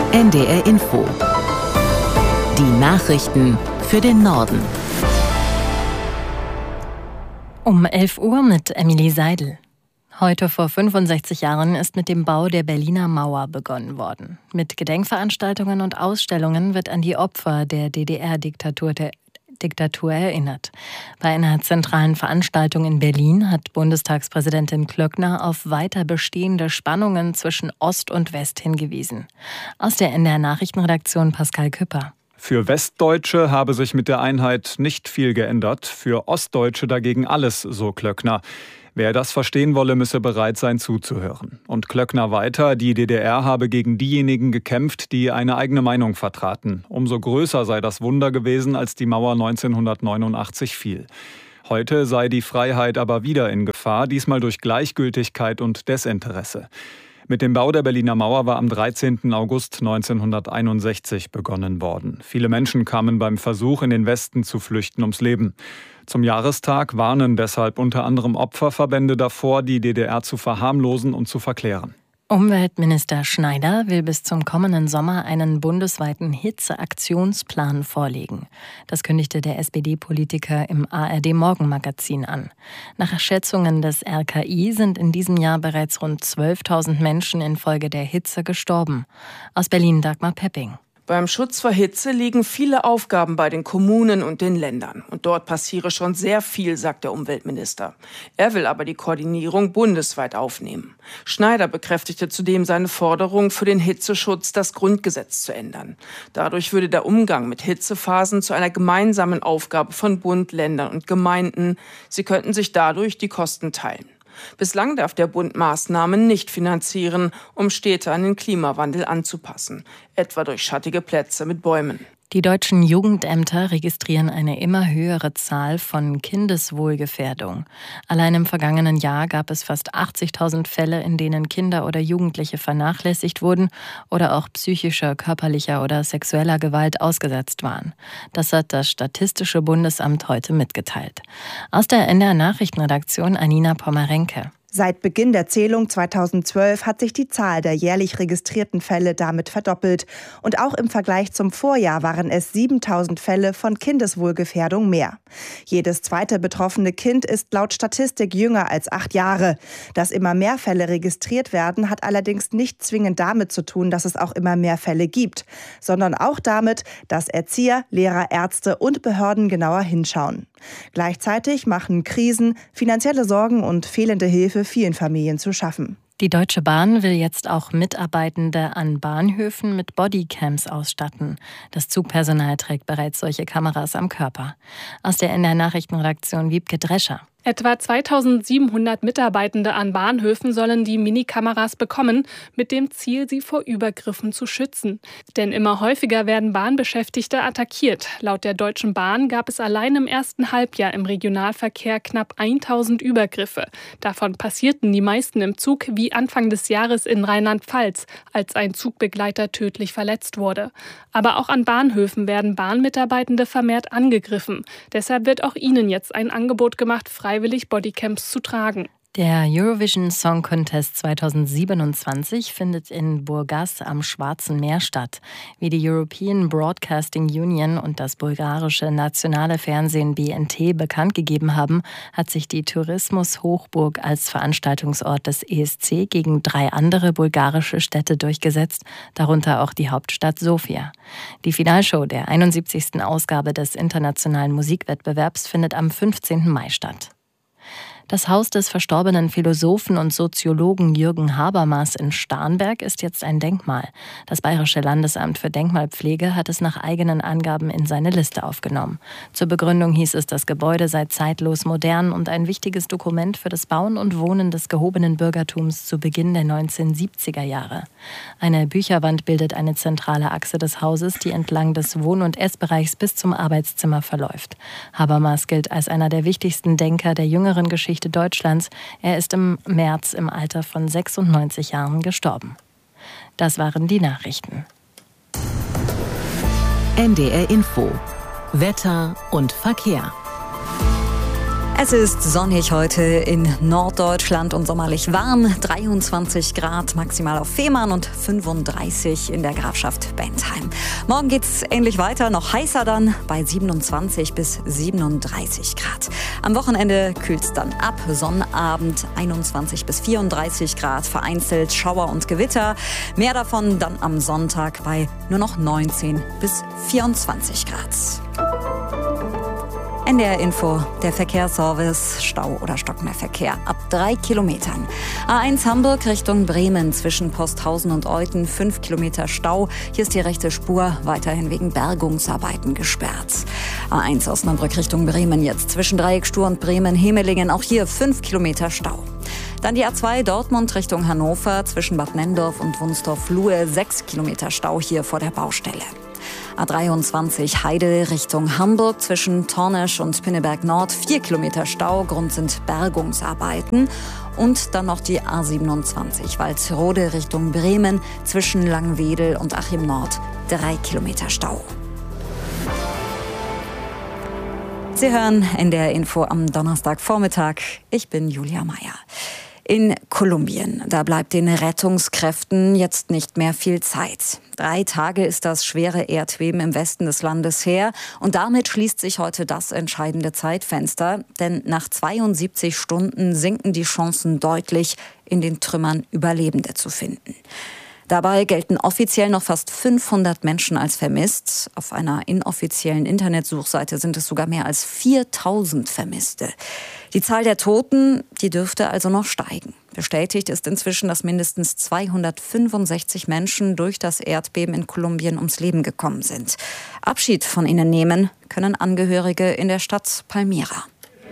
NDR Info. Die Nachrichten für den Norden. Um 11 Uhr mit Emilie Seidel. Heute vor 65 Jahren ist mit dem Bau der Berliner Mauer begonnen worden. Mit Gedenkveranstaltungen und Ausstellungen wird an die Opfer der DDR-Diktatur erinnert. Bei einer zentralen Veranstaltung in Berlin hat Bundestagspräsidentin Klöckner auf weiter bestehende Spannungen zwischen Ost und West hingewiesen. Aus der NDR-Nachrichtenredaktion Pascal Küpper. Für Westdeutsche habe sich mit der Einheit nicht viel geändert, für Ostdeutsche dagegen alles, so Klöckner. Wer das verstehen wolle, müsse bereit sein zuzuhören. Und Klöckner weiter, die DDR habe gegen diejenigen gekämpft, die eine eigene Meinung vertraten. Umso größer sei das Wunder gewesen, als die Mauer 1989 fiel. Heute sei die Freiheit aber wieder in Gefahr, diesmal durch Gleichgültigkeit und Desinteresse. Mit dem Bau der Berliner Mauer war am 13. August 1961 begonnen worden. Viele Menschen kamen beim Versuch, in den Westen zu flüchten, ums Leben. Zum Jahrestag warnen deshalb unter anderem Opferverbände davor, die DDR zu verharmlosen und zu verklären. Umweltminister Schneider will bis zum kommenden Sommer einen bundesweiten Hitzeaktionsplan vorlegen. Das kündigte der SPD-Politiker im ARD-Morgenmagazin an. Nach Schätzungen des RKI sind in diesem Jahr bereits rund 12.000 Menschen infolge der Hitze gestorben. Aus Berlin Dagmar Pepping. Beim Schutz vor Hitze liegen viele Aufgaben bei den Kommunen und den Ländern. Und dort passiere schon sehr viel, sagt der Umweltminister. Er will aber die Koordinierung bundesweit aufnehmen. Schneider bekräftigte zudem seine Forderung, für den Hitzeschutz das Grundgesetz zu ändern. Dadurch würde der Umgang mit Hitzephasen zu einer gemeinsamen Aufgabe von Bund, Ländern und Gemeinden. Sie könnten sich dadurch die Kosten teilen. Bislang darf der Bund Maßnahmen nicht finanzieren, um Städte an den Klimawandel anzupassen, etwa durch schattige Plätze mit Bäumen. Die deutschen Jugendämter registrieren eine immer höhere Zahl von Kindeswohlgefährdung. Allein im vergangenen Jahr gab es fast 80.000 Fälle, in denen Kinder oder Jugendliche vernachlässigt wurden oder auch psychischer, körperlicher oder sexueller Gewalt ausgesetzt waren. Das hat das Statistische Bundesamt heute mitgeteilt. Aus der NDR Nachrichtenredaktion Anina Pommerenke. Seit Beginn der Zählung 2012 hat sich die Zahl der jährlich registrierten Fälle damit verdoppelt. Und auch im Vergleich zum Vorjahr waren es 7.000 Fälle von Kindeswohlgefährdung mehr. Jedes zweite betroffene Kind ist laut Statistik jünger als 8 Jahre. Dass immer mehr Fälle registriert werden, hat allerdings nicht zwingend damit zu tun, dass es auch immer mehr Fälle gibt, sondern auch damit, dass Erzieher, Lehrer, Ärzte und Behörden genauer hinschauen. Gleichzeitig machen Krisen, finanzielle Sorgen und fehlende Hilfe vielen Familien zu schaffen. Die Deutsche Bahn will jetzt auch Mitarbeitende an Bahnhöfen mit Bodycams ausstatten. Das Zugpersonal trägt bereits solche Kameras am Körper. Aus der NDR Nachrichtenredaktion Wiebke Drescher. Etwa 2.700 Mitarbeitende an Bahnhöfen sollen die Minikameras bekommen, mit dem Ziel, sie vor Übergriffen zu schützen. Denn immer häufiger werden Bahnbeschäftigte attackiert. Laut der Deutschen Bahn gab es allein im ersten Halbjahr im Regionalverkehr knapp 1.000 Übergriffe. Davon passierten die meisten im Zug, wie Anfang des Jahres in Rheinland-Pfalz, als ein Zugbegleiter tödlich verletzt wurde. Aber auch an Bahnhöfen werden Bahnmitarbeitende vermehrt angegriffen. Deshalb wird auch ihnen jetzt ein Angebot gemacht, freiwillig Bodycams zu tragen. Der Eurovision Song Contest 2027 findet in Burgas am Schwarzen Meer statt. Wie die European Broadcasting Union und das bulgarische nationale Fernsehen BNT bekannt gegeben haben, hat sich die Tourismus-Hochburg als Veranstaltungsort des ESC gegen 3 andere bulgarische Städte durchgesetzt, darunter auch die Hauptstadt Sofia. Die Finalshow der 71. Ausgabe des internationalen Musikwettbewerbs findet am 15. Mai statt. Das Haus des verstorbenen Philosophen und Soziologen Jürgen Habermas in Starnberg ist jetzt ein Denkmal. Das Bayerische Landesamt für Denkmalpflege hat es nach eigenen Angaben in seine Liste aufgenommen. Zur Begründung hieß es, das Gebäude sei zeitlos modern und ein wichtiges Dokument für das Bauen und Wohnen des gehobenen Bürgertums zu Beginn der 1970er Jahre. Eine Bücherwand bildet eine zentrale Achse des Hauses, die entlang des Wohn- und Essbereichs bis zum Arbeitszimmer verläuft. Habermas gilt als einer der wichtigsten Denker der jüngeren Geschichte Deutschlands. Er ist im März im Alter von 96 Jahren gestorben. Das waren die Nachrichten. NDR Info. Wetter und Verkehr. Es ist sonnig heute in Norddeutschland und sommerlich warm. 23 Grad maximal auf Fehmarn und 35 in der Grafschaft Bentheim. Morgen geht's ähnlich weiter, noch heißer dann bei 27 bis 37 Grad. Am Wochenende kühlt's dann ab. Sonnabend 21 bis 34 Grad, vereinzelt Schauer und Gewitter. Mehr davon dann am Sonntag bei nur noch 19 bis 24 Grad. NDR Info, der Verkehrsservice, Stau oder stockender Verkehr ab 3 Kilometern. A1 Hamburg Richtung Bremen zwischen Posthausen und Euthen, 5 Kilometer Stau. Hier ist die rechte Spur weiterhin wegen Bergungsarbeiten gesperrt. A1 Osnabrück Richtung Bremen jetzt zwischen Dreieckstuhl und Bremen-Hemelingen, auch hier 5 Kilometer Stau. Dann die A2 Dortmund Richtung Hannover zwischen Bad Nenndorf und Wunstorf-Luhe, 6 Kilometer Stau hier vor der Baustelle. A23 Heide Richtung Hamburg zwischen Tornesch und Pinneberg Nord, 4 Kilometer Stau, Grund sind Bergungsarbeiten. Und dann noch die A27 Walsrode Richtung Bremen zwischen Langwedel und Achim Nord, 3 Kilometer Stau. Sie hören NDR Info am Donnerstagvormittag. Ich bin Julia Meyer. In Kolumbien, da bleibt den Rettungskräften jetzt nicht mehr viel Zeit. 3 Tage ist das schwere Erdbeben im Westen des Landes her und damit schließt sich heute das entscheidende Zeitfenster, denn nach 72 Stunden sinken die Chancen deutlich, in den Trümmern Überlebende zu finden. Dabei gelten offiziell noch fast 500 Menschen als vermisst. Auf einer inoffiziellen Internetsuchseite sind es sogar mehr als 4000 Vermisste. Die Zahl der Toten, die dürfte also noch steigen. Bestätigt ist inzwischen, dass mindestens 265 Menschen durch das Erdbeben in Kolumbien ums Leben gekommen sind. Abschied von ihnen nehmen können Angehörige in der Stadt Palmira.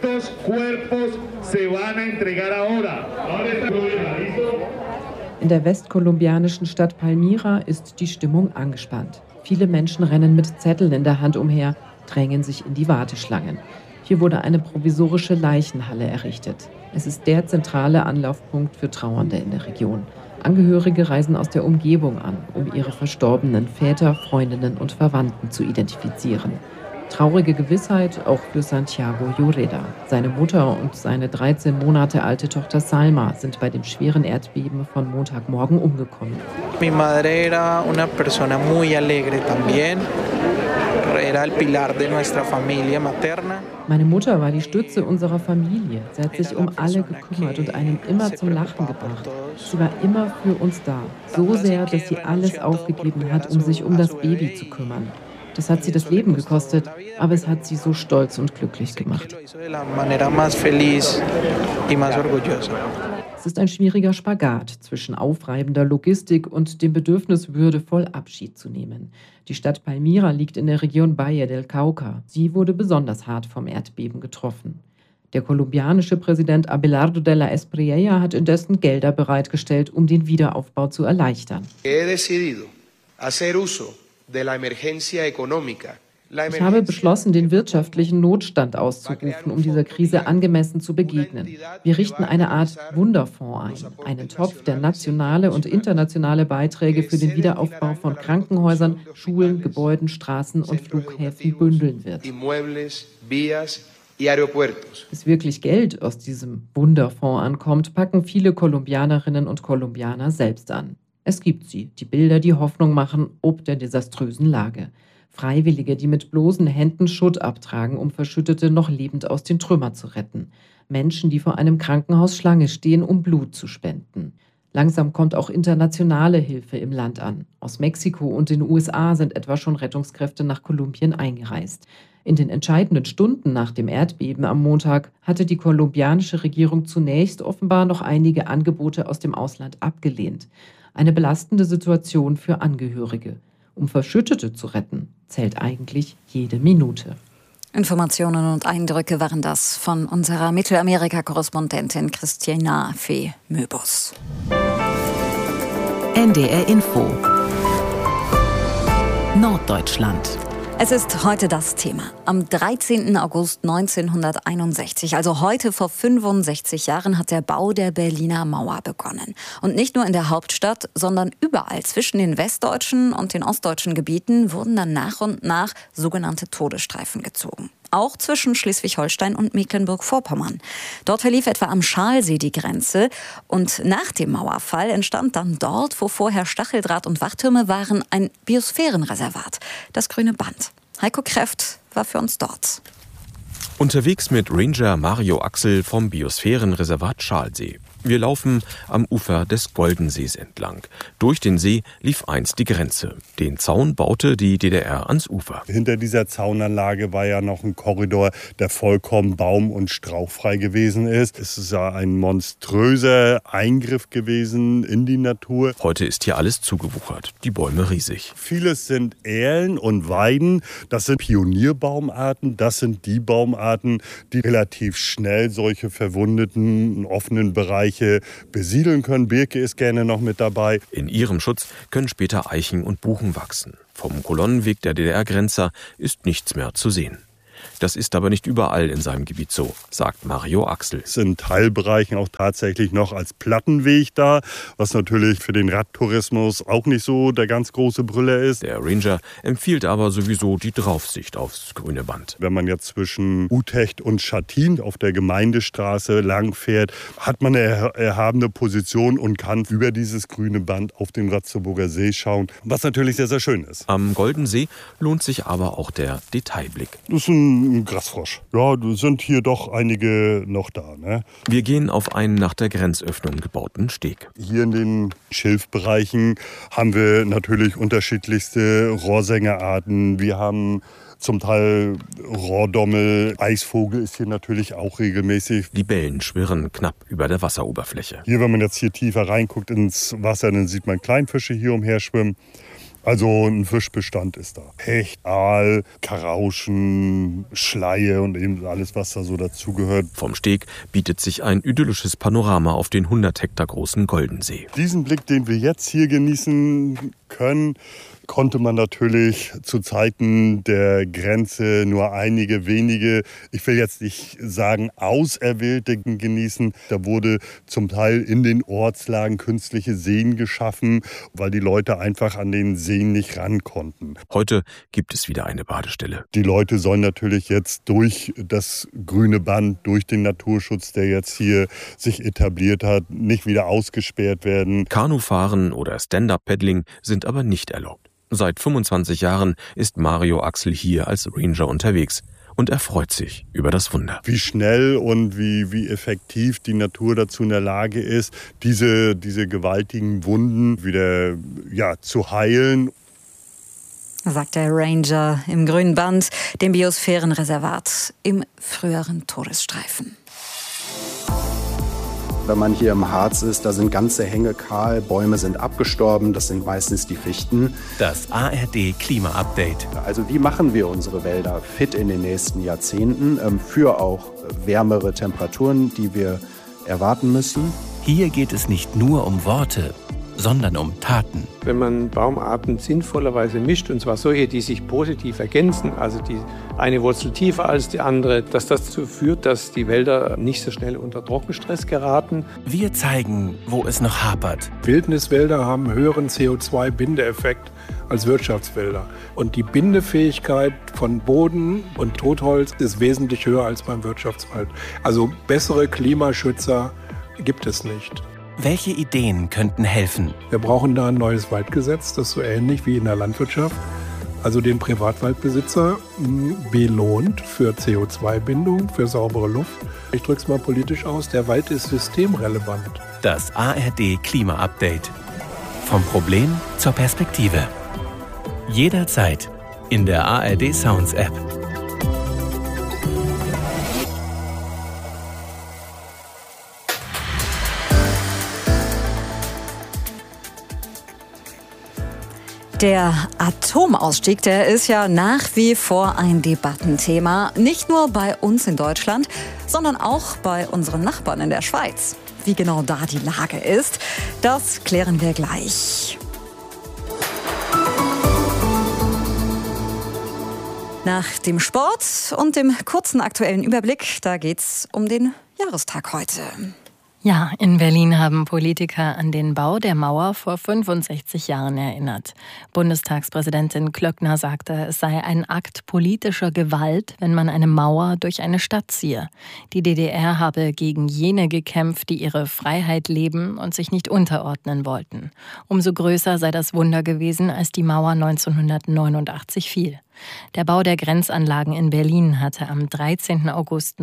In der westkolumbianischen Stadt Palmira ist die Stimmung angespannt. Viele Menschen rennen mit Zetteln in der Hand umher, drängen sich in die Warteschlangen. Hier wurde eine provisorische Leichenhalle errichtet. Es ist der zentrale Anlaufpunkt für Trauernde in der Region. Angehörige reisen aus der Umgebung an, um ihre verstorbenen Väter, Freundinnen und Verwandten zu identifizieren. Traurige Gewissheit auch für Santiago Lloreda. Seine Mutter und seine 13 Monate alte Tochter Salma sind bei dem schweren Erdbeben von Montagmorgen umgekommen. Mi madre era una persona muy alegre también. Era el pilar de nuestra familia materna. Meine Mutter war die Stütze unserer Familie. Sie hat sich um alle gekümmert und einen immer zum Lachen gebracht. Sie war immer für uns da. So sehr, dass sie alles aufgegeben hat, um sich um das Baby zu kümmern. Das hat sie das Leben gekostet, aber es hat sie so stolz und glücklich gemacht. Es ist ein schwieriger Spagat zwischen aufreibender Logistik und dem Bedürfnis, würdevoll Abschied zu nehmen. Die Stadt Palmira liegt in der Region Valle del Cauca. Sie wurde besonders hart vom Erdbeben getroffen. Der kolumbianische Präsident Abelardo de la Espriella hat indessen Gelder bereitgestellt, um den Wiederaufbau zu erleichtern. Ich habe beschlossen, den wirtschaftlichen Notstand auszurufen, um dieser Krise angemessen zu begegnen. Wir richten eine Art Wunderfonds ein, einen Topf, der nationale und internationale Beiträge für den Wiederaufbau von Krankenhäusern, Schulen, Gebäuden, Straßen und Flughäfen bündeln wird. Bis wirklich Geld aus diesem Wunderfonds ankommt, packen viele Kolumbianerinnen und Kolumbianer selbst an. Es gibt sie, die Bilder, die Hoffnung machen, ob der desaströsen Lage. Freiwillige, die mit bloßen Händen Schutt abtragen, um Verschüttete noch lebend aus den Trümmern zu retten. Menschen, die vor einem Krankenhaus Schlange stehen, um Blut zu spenden. Langsam kommt auch internationale Hilfe im Land an. Aus Mexiko und den USA sind etwa schon Rettungskräfte nach Kolumbien eingereist. In den entscheidenden Stunden nach dem Erdbeben am Montag hatte die kolumbianische Regierung zunächst offenbar noch einige Angebote aus dem Ausland abgelehnt. Eine belastende Situation für Angehörige. Um Verschüttete zu retten, zählt eigentlich jede Minute. Informationen und Eindrücke waren das von unserer Mittelamerika-Korrespondentin Christina Fee-Möbus. NDR Info. Norddeutschland. Es ist heute das Thema. Am 13. August 1961, also heute vor 65 Jahren, hat der Bau der Berliner Mauer begonnen. Und nicht nur in der Hauptstadt, sondern überall zwischen den westdeutschen und den ostdeutschen Gebieten wurden dann nach und nach sogenannte Todesstreifen gezogen. Auch zwischen Schleswig-Holstein und Mecklenburg-Vorpommern. Dort verlief etwa am Schalsee die Grenze. Und nach dem Mauerfall entstand dann dort, wo vorher Stacheldraht und Wachtürme waren, ein Biosphärenreservat, das Grüne Band. Heiko Kräft war für uns dort. Unterwegs mit Ranger Mario Axel vom Biosphärenreservat Schalsee. Wir laufen am Ufer des Goldensees entlang. Durch den See lief einst die Grenze. Den Zaun baute die DDR ans Ufer. Hinter dieser Zaunanlage war ja noch ein Korridor, der vollkommen baum- und strauchfrei gewesen ist. Es ist ja ein monströser Eingriff gewesen in die Natur. Heute ist hier alles zugewuchert, die Bäume riesig. Vieles sind Erlen und Weiden. Das sind Pionierbaumarten. Das sind die Baumarten, die relativ schnell solche verwundeten, offenen Bereiche besiedeln können. Birke ist gerne noch mit dabei. In ihrem Schutz können später Eichen und Buchen wachsen. Vom Kolonnenweg der DDR-Grenzer ist nichts mehr zu sehen. Das ist aber nicht überall in seinem Gebiet so, sagt Mario Axel. Es sind in Teilbereichen auch tatsächlich noch als Plattenweg da, was natürlich für den Radtourismus auch nicht so der ganz große Brüller ist. Der Ranger empfiehlt aber sowieso die Draufsicht aufs Grüne Band. Wenn man jetzt zwischen Utecht und Schattin auf der Gemeindestraße lang fährt, hat man eine erhabene Position und kann über dieses Grüne Band auf den Ratzeburger See schauen, was natürlich sehr, sehr schön ist. Am Goldensee lohnt sich aber auch der Detailblick. Das ist ein Grasfrosch. Ja, sind hier doch einige noch da. Ne? Wir gehen auf einen nach der Grenzöffnung gebauten Steg. Hier in den Schilfbereichen haben wir natürlich unterschiedlichste Rohrsängerarten. Wir haben zum Teil Rohrdommel, Eisvogel ist hier natürlich auch regelmäßig. Libellen schwirren knapp über der Wasseroberfläche. Hier, wenn man jetzt hier tiefer reinguckt ins Wasser, dann sieht man Kleinfische hier umherschwimmen. Also ein Fischbestand ist da. Hecht, Aal, Karauschen, Schleie und eben alles, was da so dazugehört. Vom Steg bietet sich ein idyllisches Panorama auf den 100 Hektar großen Goldensee. Diesen Blick, den wir jetzt hier genießen können, konnte man natürlich zu Zeiten der Grenze nur einige wenige, ich will jetzt nicht sagen Auserwählte, genießen. Da wurde zum Teil in den Ortslagen künstliche Seen geschaffen, weil die Leute einfach an den Seen nicht ran konnten. Heute gibt es wieder eine Badestelle. Die Leute sollen natürlich jetzt durch das Grüne Band, durch den Naturschutz, der jetzt hier sich etabliert hat, nicht wieder ausgesperrt werden. Kanufahren oder Stand-Up-Paddling sind aber nicht erlaubt. Seit 25 Jahren ist Mario Axel hier als Ranger unterwegs und er freut sich über das Wunder. Wie schnell und wie effektiv die Natur dazu in der Lage ist, diese gewaltigen Wunden wieder zu heilen. Sagt der Ranger im Grünen Band, dem Biosphärenreservat im früheren Todesstreifen. Wenn man hier im Harz ist, da sind ganze Hänge kahl, Bäume sind abgestorben, das sind meistens die Fichten. Das ARD Klima-Update. Also wie machen wir unsere Wälder fit in den nächsten Jahrzehnten für auch wärmere Temperaturen, die wir erwarten müssen? Hier geht es nicht nur um Worte, sondern um Taten. Wenn man Baumarten sinnvollerweise mischt, und zwar solche, die sich positiv ergänzen, also die eine Wurzel tiefer als die andere, dass das dazu führt, dass die Wälder nicht so schnell unter Trockenstress geraten. Wir zeigen, wo es noch hapert. Wildniswälder haben höheren CO2-Bindeeffekt als Wirtschaftswälder. Und die Bindefähigkeit von Boden und Totholz ist wesentlich höher als beim Wirtschaftswald. Also bessere Klimaschützer gibt es nicht. Welche Ideen könnten helfen? Wir brauchen da ein neues Waldgesetz, das so ähnlich wie in der Landwirtschaft, also den Privatwaldbesitzer belohnt für CO2-Bindung, für saubere Luft. Ich drücke es mal politisch aus, der Wald ist systemrelevant. Das ARD Klima-Update. Vom Problem zur Perspektive. Jederzeit in der ARD Sounds App. Der Atomausstieg, der ist ja nach wie vor ein Debattenthema. Nicht nur bei uns in Deutschland, sondern auch bei unseren Nachbarn in der Schweiz. Wie genau da die Lage ist, das klären wir gleich. Nach dem Sport und dem kurzen aktuellen Überblick, da geht's um den Jahrestag heute. Ja, in Berlin haben Politiker an den Bau der Mauer vor 65 Jahren erinnert. Bundestagspräsidentin Klöckner sagte, es sei ein Akt politischer Gewalt, wenn man eine Mauer durch eine Stadt ziehe. Die DDR habe gegen jene gekämpft, die ihre Freiheit leben und sich nicht unterordnen wollten. Umso größer sei das Wunder gewesen, als die Mauer 1989 fiel. Der Bau der Grenzanlagen in Berlin hatte am 13. August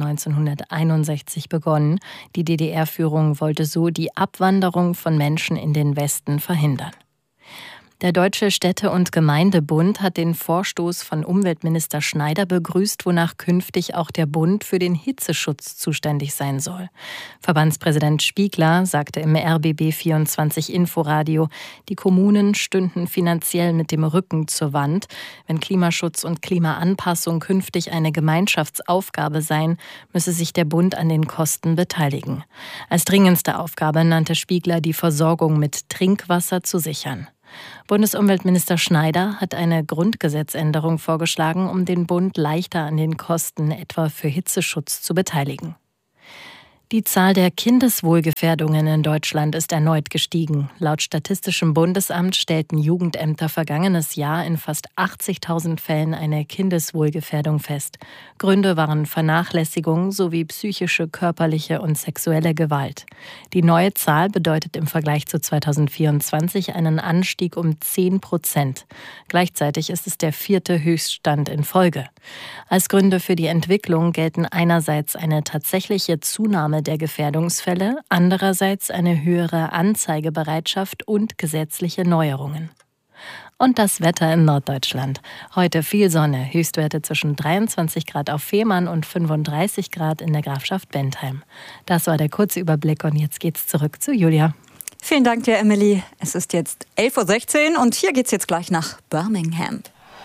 1961 begonnen. Die DDR-Führung wollte so die Abwanderung von Menschen in den Westen verhindern. Der Deutsche Städte- und Gemeindebund hat den Vorstoß von Umweltminister Schneider begrüßt, wonach künftig auch der Bund für den Hitzeschutz zuständig sein soll. Verbandspräsident Spiegler sagte im RBB24 Inforadio, die Kommunen stünden finanziell mit dem Rücken zur Wand. Wenn Klimaschutz und Klimaanpassung künftig eine Gemeinschaftsaufgabe seien, müsse sich der Bund an den Kosten beteiligen. Als dringendste Aufgabe nannte Spiegler die Versorgung mit Trinkwasser zu sichern. Bundesumweltminister Schneider hat eine Grundgesetzänderung vorgeschlagen, um den Bund leichter an den Kosten etwa für Hitzeschutz zu beteiligen. Die Zahl der Kindeswohlgefährdungen in Deutschland ist erneut gestiegen. Laut Statistischem Bundesamt stellten Jugendämter vergangenes Jahr in fast 80.000 Fällen eine Kindeswohlgefährdung fest. Gründe waren Vernachlässigung sowie psychische, körperliche und sexuelle Gewalt. Die neue Zahl bedeutet im Vergleich zu 2024 einen Anstieg um 10%. Gleichzeitig ist es der 4. Höchststand in Folge. Als Gründe für die Entwicklung gelten einerseits eine tatsächliche Zunahme der Gefährdungsfälle, andererseits eine höhere Anzeigebereitschaft und gesetzliche Neuerungen. Und das Wetter in Norddeutschland. Heute viel Sonne, Höchstwerte zwischen 23 Grad auf Fehmarn und 35 Grad in der Grafschaft Bentheim. Das war der kurze Überblick und jetzt geht's zurück zu Julia. Vielen Dank dir, Emily. Es ist jetzt 11.16 Uhr und hier geht's jetzt gleich nach Birmingham.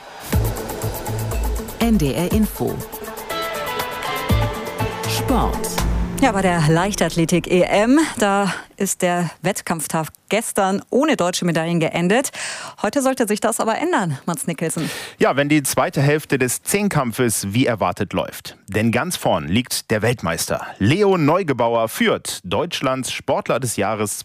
NDR Info. Sport. Ja, bei der Leichtathletik-EM, da ist der Wettkampftag gestern ohne deutsche Medaillen geendet. Heute sollte sich das aber ändern, Mats Nicholson. Ja, wenn die zweite Hälfte des Zehnkampfes wie erwartet läuft. Denn ganz vorn liegt der Weltmeister. Leo Neugebauer führt Deutschlands Sportler des Jahres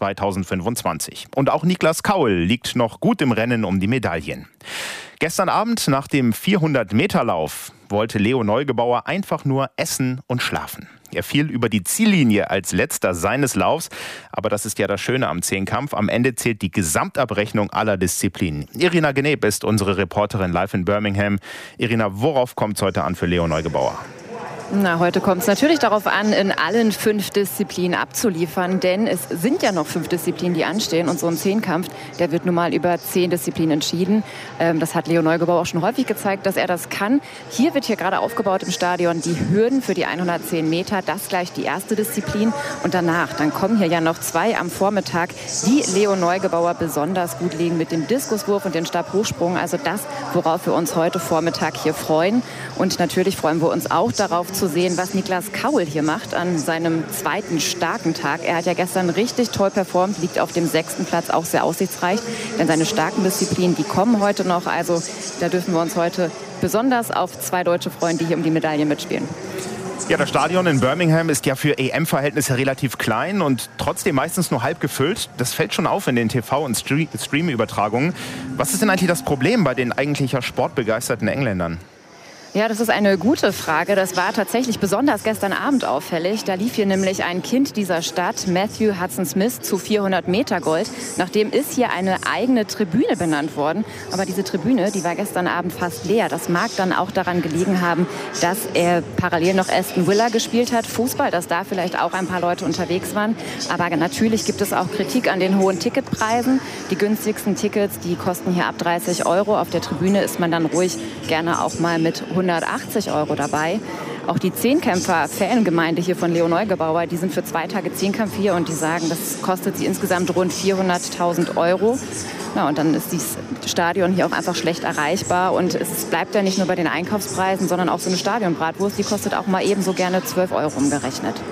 2025. Und auch Niklas Kaul liegt noch gut im Rennen um die Medaillen. Gestern Abend nach dem 400-Meter-Lauf wollte Leo Neugebauer einfach nur essen und schlafen. Er fiel über die Ziellinie als letzter seines Laufs. Aber das ist ja das Schöne am Zehnkampf. Am Ende zählt die Gesamtabrechnung aller Disziplinen. Irina Geneb ist unsere Reporterin live in Birmingham. Irina, worauf kommt es heute an für Leo Neugebauer? Na, heute kommt es natürlich darauf an, in allen 5 Disziplinen abzuliefern, denn es sind ja noch 5 Disziplinen, die anstehen und so ein Zehnkampf, der wird nun mal über 10 Disziplinen entschieden. Das hat Leo Neugebauer auch schon häufig gezeigt, dass er das kann. Hier wird gerade aufgebaut im Stadion die Hürden für die 110 Meter, das gleich die erste Disziplin und danach, dann kommen hier ja noch 2 am Vormittag, die Leo Neugebauer besonders gut legen mit dem Diskuswurf und dem Stabhochsprung, also das, worauf wir uns heute Vormittag hier freuen und natürlich freuen wir uns auch darauf zu sehen, was Niklas Kaul hier macht an seinem zweiten starken Tag. Er hat ja gestern richtig toll performt, liegt auf dem 6. Platz, auch sehr aussichtsreich. Denn seine starken Disziplinen, die kommen heute noch. Also da dürfen wir uns heute besonders auf 2 Deutsche freuen, die hier um die Medaille mitspielen. Ja, das Stadion in Birmingham ist ja für EM-Verhältnisse relativ klein und trotzdem meistens nur halb gefüllt. Das fällt schon auf in den TV- und Stream-Übertragungen. Was ist denn eigentlich das Problem bei den eigentlich ja sportbegeisterten Engländern? Ja, das ist eine gute Frage. Das war tatsächlich besonders gestern Abend auffällig. Da lief hier nämlich ein Kind dieser Stadt, Matthew Hudson-Smith, zu 400 Meter Gold. Nachdem ist hier eine eigene Tribüne benannt worden. Aber diese Tribüne, die war gestern Abend fast leer. Das mag dann auch daran gelegen haben, dass er parallel noch Aston Villa gespielt hat. Fußball, dass da vielleicht auch ein paar Leute unterwegs waren. Aber natürlich gibt es auch Kritik an den hohen Ticketpreisen. Die günstigsten Tickets, die kosten hier ab 30 €. Auf der Tribüne ist man dann ruhig gerne auch mal mit 180 € dabei. Auch die Zehnkämpfer-Fangemeinde hier von Leo Neugebauer, die sind für 2 Tage Zehnkampf hier und die sagen, das kostet sie insgesamt rund 400.000 €. Na, und dann ist dieses Stadion hier auch einfach schlecht erreichbar und es bleibt ja nicht nur bei den Einkaufspreisen, sondern auch so eine Stadionbratwurst, die kostet auch mal ebenso gerne 12 € umgerechnet.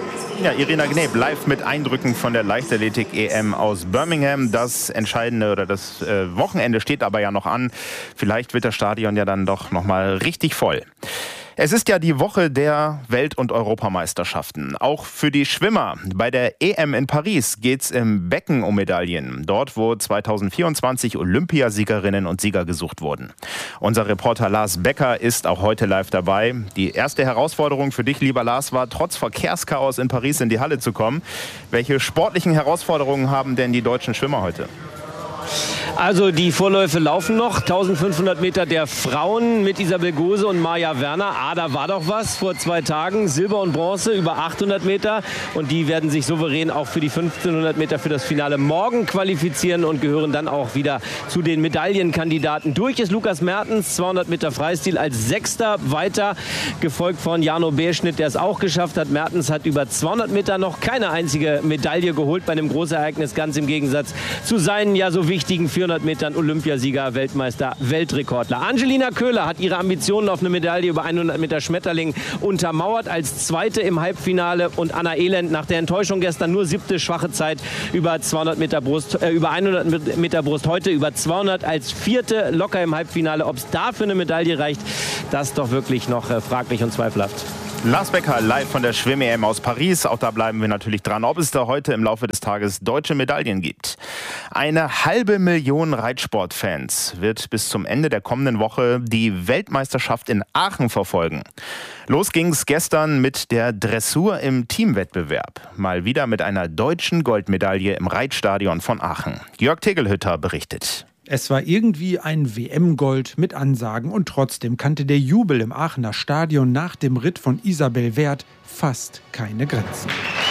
Ja, Irina Gneb live mit Eindrücken von der Leichtathletik-EM aus Birmingham. Das entscheidende oder das Wochenende steht aber ja noch an. Vielleicht wird das Stadion ja dann doch nochmal richtig voll. Es ist ja die Woche der Welt- und Europameisterschaften. Auch für die Schwimmer. Bei der EM in Paris geht's im Becken um Medaillen. Dort, wo 2024 Olympiasiegerinnen und Sieger gesucht wurden. Unser Reporter Lars Becker ist auch heute live dabei. Die erste Herausforderung für dich, lieber Lars, war trotz Verkehrschaos in Paris in die Halle zu kommen. Welche sportlichen Herausforderungen haben denn die deutschen Schwimmer heute? Also die Vorläufe laufen noch. 1500 Meter der Frauen mit Isabel Gose und Maja Werner. Da war doch was vor 2 Tagen. Silber und Bronze über 800 Meter. Und die werden sich souverän auch für die 1500 Meter für das Finale morgen qualifizieren und gehören dann auch wieder zu den Medaillenkandidaten. Durch ist Lukas Mertens, 200 Meter Freistil als 6. weiter, gefolgt von Jano Beerschnitt, der es auch geschafft hat. Mertens hat über 200 Meter noch keine einzige Medaille geholt bei einem Großereignis, ganz im Gegensatz zu seinen ja so wichtigen 400 Metern Olympiasieger, Weltmeister, Weltrekordler. Angelina Köhler hat ihre Ambitionen auf eine Medaille über 100 Meter Schmetterling untermauert als 2. im Halbfinale, und Anna Elend nach der Enttäuschung gestern nur 7. schwache Zeit über 200 Meter Brust, über 100 Meter Brust, heute über 200 als 4. locker im Halbfinale. Ob es dafür eine Medaille reicht, das ist doch wirklich noch fraglich und zweifelhaft. Lars Becker live von der Schwimm-EM aus Paris. Auch da bleiben wir natürlich dran, ob es da heute im Laufe des Tages deutsche Medaillen gibt. 500.000 Reitsportfans wird bis zum Ende der kommenden Woche die Weltmeisterschaft in Aachen verfolgen. Los ging's gestern mit der Dressur im Teamwettbewerb. Mal wieder mit einer deutschen Goldmedaille im Reitstadion von Aachen. Jörg Tegelhütter berichtet. Es war irgendwie ein WM-Gold mit Ansagen, und trotzdem kannte der Jubel im Aachener Stadion nach dem Ritt von Isabel Werth fast keine Grenzen.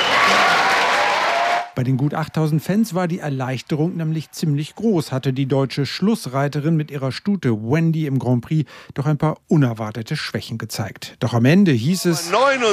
Bei den gut 8000 Fans war die Erleichterung nämlich ziemlich groß, hatte die deutsche Schlussreiterin mit ihrer Stute Wendy im Grand Prix doch ein paar unerwartete Schwächen gezeigt. Doch am Ende hieß es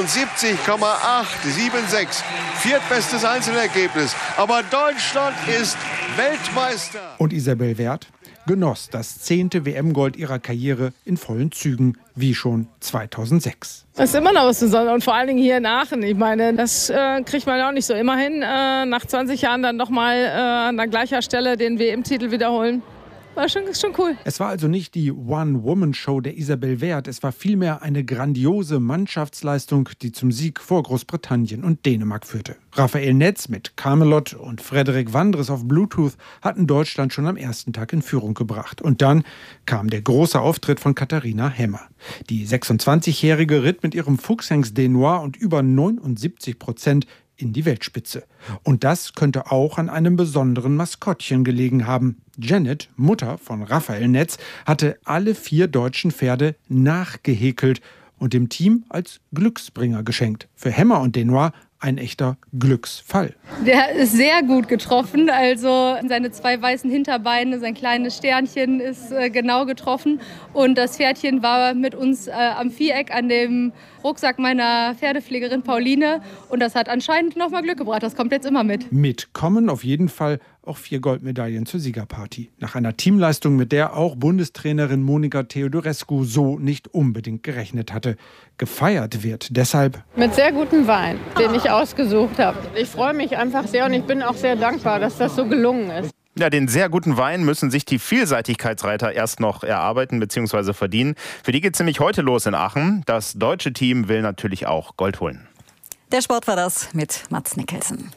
79,876, viertbestes Einzelergebnis. Aber Deutschland ist Weltmeister. Und Isabel Werth genoss das 10. WM-Gold ihrer Karriere in vollen Zügen, wie schon 2006. Das ist immer noch was Besonderes, und vor allen Dingen hier in Aachen. Ich meine, das kriegt man auch nicht so immer hin. Nach 20 Jahren dann nochmal an gleicher Stelle den WM-Titel wiederholen. War schon cool. Es war also nicht die One-Woman-Show der Isabel Werth. Es war vielmehr eine grandiose Mannschaftsleistung, die zum Sieg vor Großbritannien und Dänemark führte. Raphael Netz mit Camelot und Frederik Wandres auf Bluetooth hatten Deutschland schon am ersten Tag in Führung gebracht. Und dann kam der große Auftritt von Katharina Hemmer. Die 26-Jährige ritt mit ihrem Fuchshengst Denoir und über 79% in die Weltspitze. Und das könnte auch an einem besonderen Maskottchen gelegen haben. Janet, Mutter von Raphael Netz, hatte alle 4 deutschen Pferde nachgehäkelt und dem Team als Glücksbringer geschenkt. Für Hemmer und Denoir ein echter Glücksfall. Der ist sehr gut getroffen, also seine 2 weißen Hinterbeine, sein kleines Sternchen ist genau getroffen, und das Pferdchen war mit uns am Viereck an dem Rucksack meiner Pferdepflegerin Pauline, und das hat anscheinend nochmal Glück gebracht, das kommt jetzt immer mit. Mitkommen auf jeden Fall auch 4 Goldmedaillen zur Siegerparty. Nach einer Teamleistung, mit der auch Bundestrainerin Monika Theodorescu so nicht unbedingt gerechnet hatte. Gefeiert wird deshalb mit sehr gutem Wein, den ich ausgesucht habe. Ich freue mich einfach sehr, und ich bin auch sehr dankbar, dass das so gelungen ist. Ja, den sehr guten Wein müssen sich die Vielseitigkeitsreiter erst noch erarbeiten bzw. verdienen. Für die geht es nämlich heute los in Aachen. Das deutsche Team will natürlich auch Gold holen. Der Sport war das mit Mats Nicholson.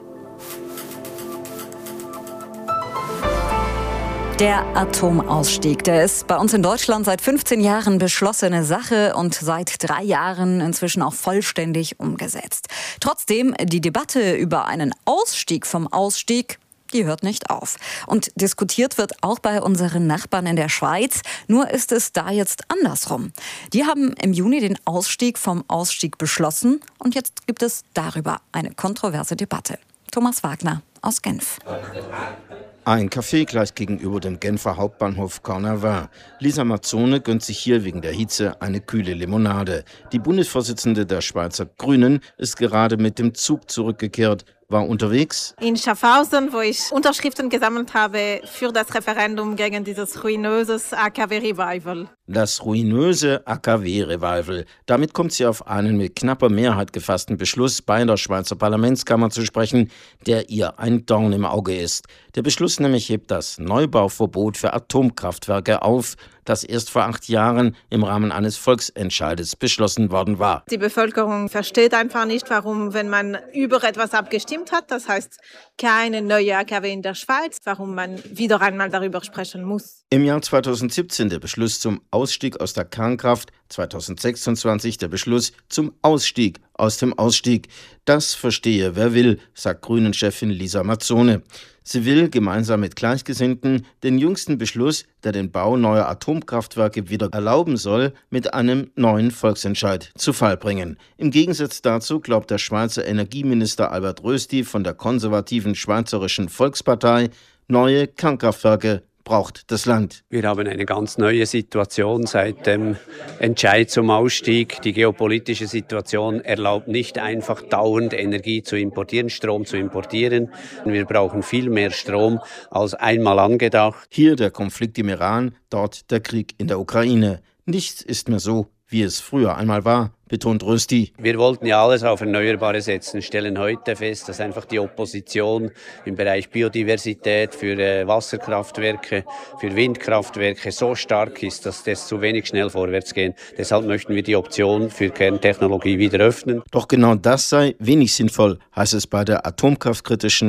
Der Atomausstieg, der ist bei uns in Deutschland seit 15 Jahren beschlossene Sache und seit 3 Jahren inzwischen auch vollständig umgesetzt. Trotzdem, die Debatte über einen Ausstieg vom Ausstieg, die hört nicht auf. Und diskutiert wird auch bei unseren Nachbarn in der Schweiz. Nur ist es da jetzt andersrum. Die haben im Juni den Ausstieg vom Ausstieg beschlossen, und jetzt gibt es darüber eine kontroverse Debatte. Thomas Wagner aus Genf. Ein Café gleich gegenüber dem Genfer Hauptbahnhof Cornavin. Lisa Mazzone gönnt sich hier wegen der Hitze eine kühle Limonade. Die Bundesvorsitzende der Schweizer Grünen ist gerade mit dem Zug zurückgekehrt, war unterwegs in Schaffhausen, wo ich Unterschriften gesammelt habe für das Referendum gegen dieses ruinöses AKW-Revival. Das ruinöse AKW-Revival. Damit kommt sie auf einen mit knapper Mehrheit gefassten Beschluss bei der Schweizer Parlamentskammer zu sprechen, der ihr ein Dorn im Auge ist. Der Beschluss nämlich hebt das Neubauverbot für Atomkraftwerke auf, das erst vor 8 Jahren im Rahmen eines Volksentscheides beschlossen worden war. Die Bevölkerung versteht einfach nicht, warum, wenn man über etwas abgestimmt hat, das heißt keine neue AKW in der Schweiz, warum man wieder einmal darüber sprechen muss. Im Jahr 2017 der Beschluss zum Ausstieg aus der Kernkraft, 2026 der Beschluss zum Ausstieg aus dem Ausstieg. Das verstehe wer will, sagt Grünen-Chefin Lisa Mazzone. Sie will gemeinsam mit Gleichgesinnten den jüngsten Beschluss, der den Bau neuer Atomkraftwerke wieder erlauben soll, mit einem neuen Volksentscheid zu Fall bringen. Im Gegensatz dazu glaubt der Schweizer Energieminister Albert Rösti von der konservativen Schweizerischen Volkspartei, neue Kernkraftwerke braucht das Land. Wir haben eine ganz neue Situation seit dem Entscheid zum Ausstieg. Die geopolitische Situation erlaubt nicht einfach dauernd Energie zu importieren, Strom zu importieren. Wir brauchen viel mehr Strom als einmal angedacht. Hier der Konflikt im Iran, dort der Krieg in der Ukraine. Nichts ist mehr so, wie es früher einmal war, betont Rösti. Wir wollten ja alles auf Erneuerbare setzen, stellen heute fest, dass einfach die Opposition im Bereich Biodiversität für Wasserkraftwerke, für Windkraftwerke so stark ist, dass das zu wenig schnell vorwärts geht. Deshalb möchten wir die Option für Kerntechnologie wieder öffnen. Doch genau das sei wenig sinnvoll, heißt es bei der atomkraftkritischen